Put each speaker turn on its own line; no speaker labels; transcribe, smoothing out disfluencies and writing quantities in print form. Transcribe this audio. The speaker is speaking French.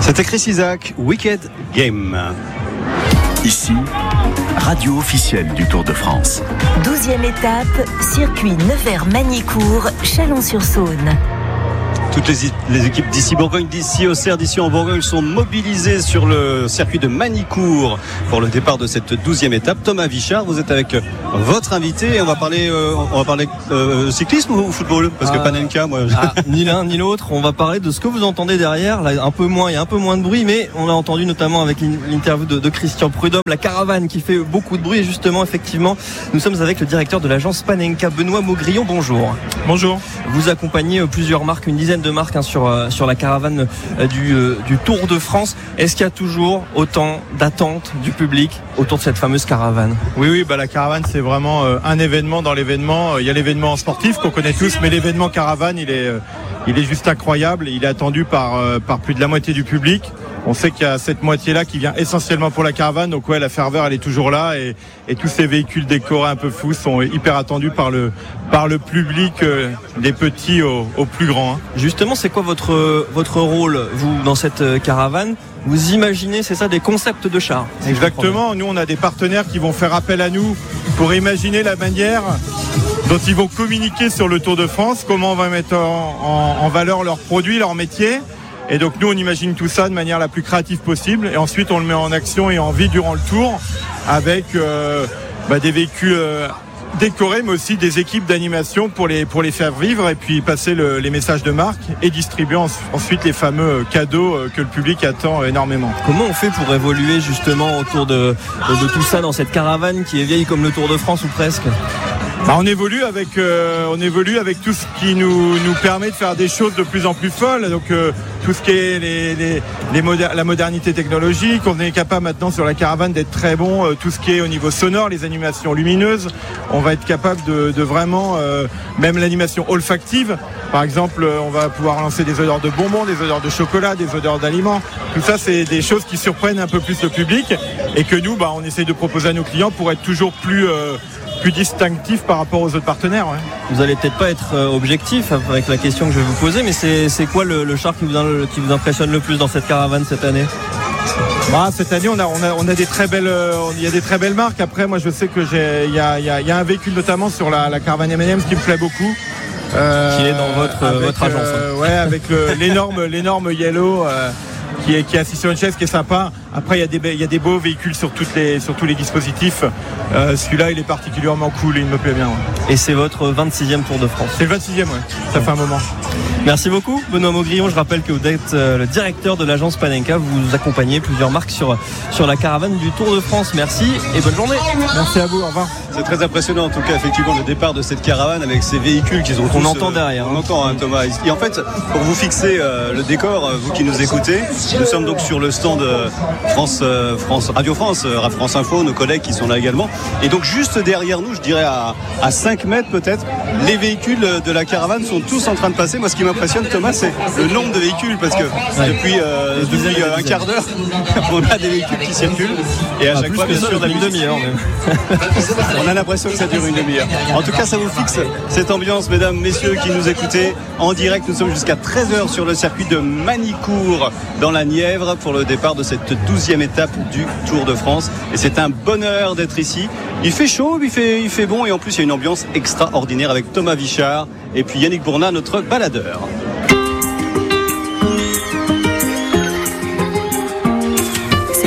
C'était Chris Isaak, Wicked Game.
Ici, radio officielle du Tour de France.
12e étape, circuit Nevers-Magnicourt, Chalon-sur-Saône.
Toutes les équipes d'ici Bourgogne, d'ici Auxerre, d'ici en Bourgogne sont mobilisées sur le circuit de Magnicourt pour le départ de cette 12e étape. Thomas Vichard, vous êtes avec votre invité et on va parler cyclisme ou football? Parce que Panenka, moi...
ni l'un ni l'autre. On va parler de ce que vous entendez derrière. Là, il y a un peu moins de bruit, mais on a entendu notamment avec l'interview de Christian Prudhomme, la caravane qui fait beaucoup de bruit. Et justement, effectivement, nous sommes avec le directeur de l'agence Panenka, Benoît Maugrillon. Bonjour.
Bonjour.
Vous accompagnez plusieurs marques, une dizaine de marques sur la caravane du Tour de France. Est-ce qu'il y a toujours autant d'attentes du public autour de cette fameuse caravane?
Oui, la caravane c'est vraiment un événement dans l'événement. Il y a l'événement sportif qu'on connaît tous, mais l'événement caravane il est juste incroyable. Il est attendu par plus de la moitié du public. On sait qu'il y a cette moitié-là qui vient essentiellement pour la caravane, donc la ferveur elle est toujours là et tous ces véhicules décorés un peu fous sont hyper attendus par le public, des petits aux plus grands. Hein.
Justement, c'est quoi votre rôle, vous, dans cette caravane? Vous imaginez, c'est ça, des concepts de chars?
Exactement, nous on a des partenaires qui vont faire appel à nous pour imaginer la manière dont ils vont communiquer sur le Tour de France, comment on va mettre en valeur leurs produits, leur métier. Et donc nous on imagine tout ça de manière la plus créative possible et ensuite on le met en action et en vie durant le tour avec des véhicules décorés mais aussi des équipes d'animation pour les faire vivre et puis passer les messages de marque et distribuer ensuite les fameux cadeaux que le public attend énormément.
Comment on fait pour évoluer justement autour de tout ça dans cette caravane qui est vieille comme le Tour de France ou presque?
On évolue avec tout ce qui nous permet de faire des choses de plus en plus folles. Donc tout ce qui est la modernité technologique, on est capable maintenant sur la caravane d'être très bon. Tout ce qui est au niveau sonore, les animations lumineuses, on va être capable de vraiment même l'animation olfactive. Par exemple, on va pouvoir lancer des odeurs de bonbons, des odeurs de chocolat, des odeurs d'aliments. Tout ça, c'est des choses qui surprennent un peu plus le public et que nous, on essaie de proposer à nos clients pour être toujours plus distinctif par rapport aux autres partenaires. Ouais.
Vous allez peut-être pas être objectif avec la question que je vais vous poser, mais c'est quoi le char qui vous impressionne le plus dans cette caravane cette année?
Cette année, on a des très belles, il y a des très belles marques. Après, moi, je sais que il y a un véhicule notamment sur la caravane M&M's qui me plaît beaucoup.
Qui est dans votre agence.
Avec l'énorme Yellow. Qui est assis sur une chaise, qui est sympa. Après, il y a des beaux véhicules sur tous les dispositifs. Celui-là, il est particulièrement cool et il me plaît bien. Ouais.
Et c'est votre 26e Tour de France?
C'est le 26e, ouais. Ça fait un moment.
Merci beaucoup, Benoît Maugrillon. Je rappelle que vous êtes le directeur de l'agence Panenka. Vous accompagnez plusieurs marques sur la caravane du Tour de France. Merci et bonne journée.
Merci à vous, au revoir.
C'est très impressionnant en tout cas, effectivement, le départ de cette caravane avec ces véhicules qu'ils ont tous...
On entend derrière.
On entend, Thomas. Et en fait, pour vous fixer le décor, vous qui nous écoutez, nous sommes donc sur le stand Radio France, France Info, nos collègues qui sont là également. Et donc juste derrière nous, je dirais à 5 mètres peut-être, les véhicules de la caravane sont tous en train de passer. Moi, ce qui m'impressionne, Thomas, c'est le nombre de véhicules parce que depuis un quart d'heure, on a des véhicules qui circulent et à chaque fois, bien sûr,
une demi-heure même.
On a l'impression que ça dure une demi-heure. En tout cas, ça vous fixe cette ambiance, mesdames, messieurs, qui nous écoutez en direct. Nous sommes jusqu'à 13h sur le circuit de Magnicourt dans la Nièvre pour le départ de cette 12e étape du Tour de France. Et c'est un bonheur d'être ici. Il fait chaud, il fait bon et en plus il y a une ambiance extraordinaire avec Thomas Vichard et puis Yannick Bournat, notre baladeur.